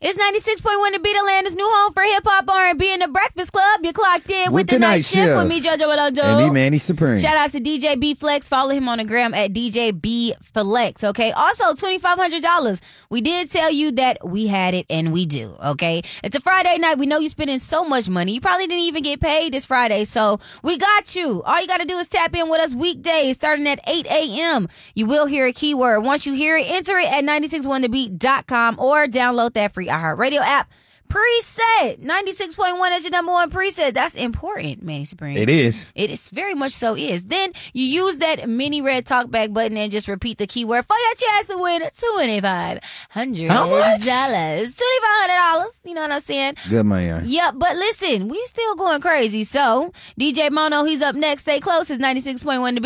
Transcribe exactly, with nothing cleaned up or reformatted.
It's ninety-six point one to Beat Atlanta's new home for hip-hop, R and B, and the Breakfast Club. You're clocked in with, with the, the night, night shift. shift with me, JoJo, what I do. And me, Manny Supreme. Shout out to D J B Flex. Follow him on the gram at D J B Flex, okay? Also, twenty-five hundred dollars. We did tell you that we had it, and we do, okay? It's a Friday night. We know you're spending so much money. You probably didn't even get paid this Friday, so we got you. All you got to do is tap in with us weekdays starting at eight a.m. You will hear a keyword. Once you hear it, enter it at nine six one the beat dot com or download that free iHeartRadio app. Preset ninety-six point one as your number one preset. That's important, Manny Supreme. It is. It is very much so is. Then you use that mini red talkback button and just repeat the keyword for your chance to win twenty-five hundred dollars. twenty-five hundred dollars. You know what I'm saying? Good man. Yep, but listen, we still going crazy. So, D J Mono, he's up next. Stay close. It's ninety-six point one to